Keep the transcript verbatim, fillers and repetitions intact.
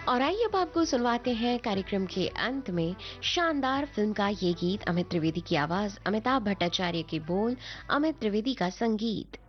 और आइए अब आपको सुनवाते हैं कार्यक्रम के अंत में शानदार फिल्म का ये गीत। अमित त्रिवेदी की आवाज, अमिताभ भट्टाचार्य के बोल, अमित त्रिवेदी का संगीत।